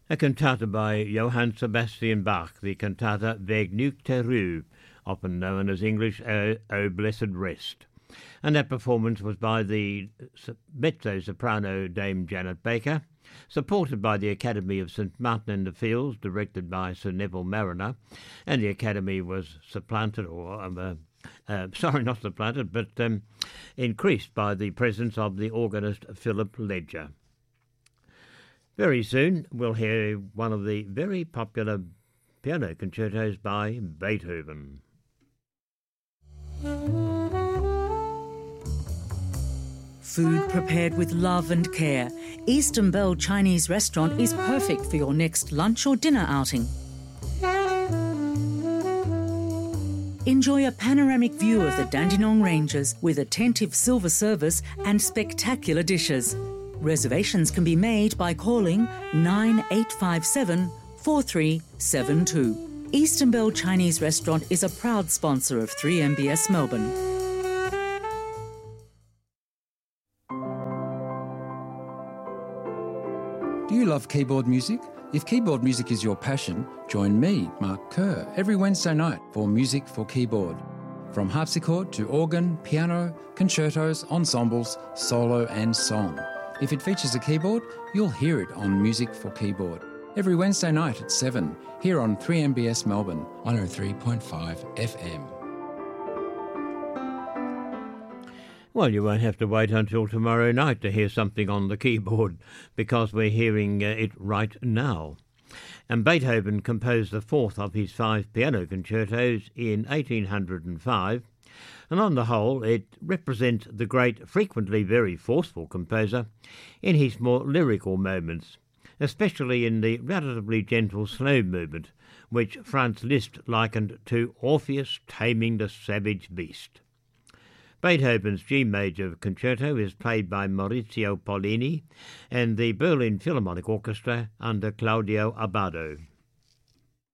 A cantata by Johann Sebastian Bach, the cantata Weg nicht zur Ruhe, often known as English O Blessed Rest. And that performance was by the mezzo-soprano Dame Janet Baker, supported by the Academy of St Martin in the Fields, directed by Sir Neville Marriner, and the Academy was increased by the presence of the organist Philip Ledger. Very soon we'll hear one of the very popular piano concertos by Beethoven. Food prepared with love and care, Eastern Belle Chinese Restaurant is perfect for your next lunch or dinner outing. Enjoy a panoramic view of the Dandenong Ranges with attentive silver service and spectacular dishes. Reservations can be made by calling 9857 4372. Eastern Belle Chinese Restaurant is a proud sponsor of 3MBS Melbourne. Do you love keyboard music? If keyboard music is your passion, join me, Mark Kerr, every Wednesday night for Music for Keyboard. From harpsichord to organ, piano, concertos, ensembles, solo and song. If it features a keyboard, you'll hear it on Music for Keyboard. Every Wednesday night at 7, here on 3MBS Melbourne, 103.5 FM. Well, you won't have to wait until tomorrow night to hear something on the keyboard, because we're hearing it right now. And Beethoven composed the fourth of his 5 piano concertos in 1805, and on the whole it represents the great, frequently very forceful composer in his more lyrical moments, especially in the relatively gentle slow movement, which Franz Liszt likened to Orpheus taming the savage beast. Beethoven's G major concerto is played by Maurizio Pollini and the Berlin Philharmonic Orchestra under Claudio Abbado.